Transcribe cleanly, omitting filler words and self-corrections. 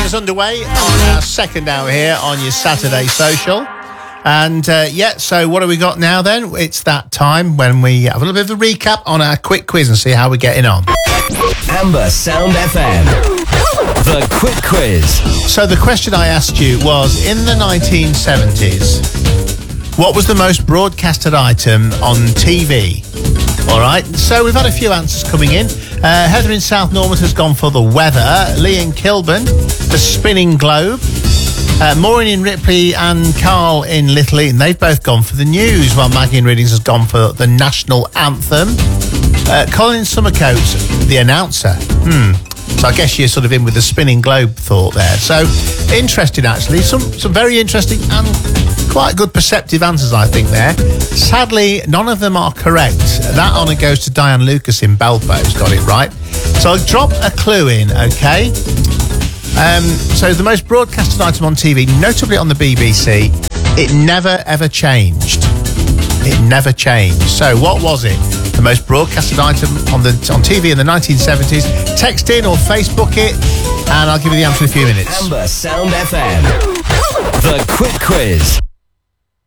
is underway on our second hour here on your Saturday Social. And, so what have we got now then? It's that time when we have a little bit of a recap on our quick quiz and see how we're getting on. Amber Sound FM, the quick quiz. So the question I asked you was, in the 1970s, what was the most broadcasted item on TV? All right, so we've had a few answers coming in. Heather in South Norwood has gone for the weather. Lee in Kilburn, the spinning globe. Maureen in Ripley and Carl in Little Eaton, they've both gone for the news, while Maggie in Readings has gone for the national anthem. Colin in Summercoats, the announcer. So I guess you're sort of in with the spinning globe thought there. So interesting, actually. Some very interesting and quite good perceptive answers, I think, there. Sadly, none of them are correct. That honour goes to Diane Lucas in Belfast, got it right. So I'll drop a clue in, okay? So the most broadcasted item on TV, notably on the BBC, it never ever changed. It never changed. So what was it? The most broadcasted item on TV in the 1970s. Text in or Facebook it, and I'll give you the answer in a few minutes. Amber Sound FM, the quick quiz.